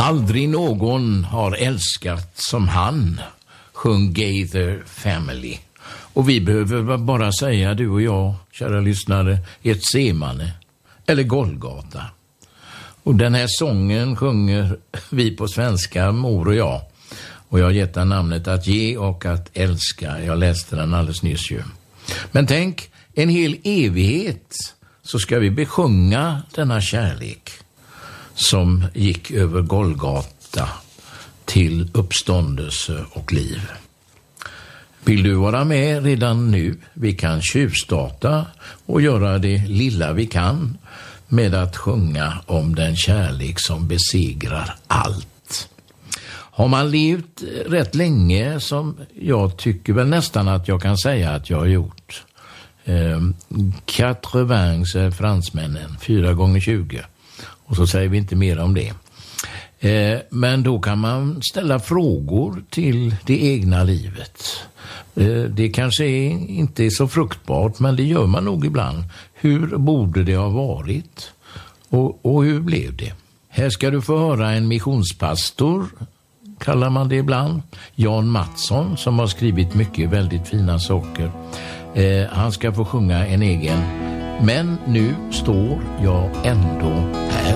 Aldrig någon har älskat som han, sjöng Gaither Family. Och vi behöver bara säga, du och jag, kära lyssnare, Getsemane eller Golgata. Och den här sången sjunger vi på svenska, mor och jag. Och jag har gett den namnet Att ge och att älska. Jag läste den alldeles nyss ju. Men tänk, en hel evighet så ska vi besjunga denna kärlek som gick över Golgata till uppståndelse och liv. Vill du vara med redan nu? Vi kan tjuvstarta och göra det lilla vi kan med att sjunga om den kärlek som besegrar allt. Har man levt rätt länge, som jag tycker väl nästan att jag kan säga att jag har gjort. 80 är fransmännen, 4 gånger 20. Och så säger vi inte mer om det. Men då kan man ställa frågor till det egna livet. Det kanske inte är så fruktbart, men det gör man nog ibland. Hur borde det ha varit? Och hur blev det? Här ska du få höra en missionspastor, kallar man det ibland. Jan Mattsson, som har skrivit mycket väldigt fina saker. Han ska få sjunga en egen. Men nu står jag ändå här.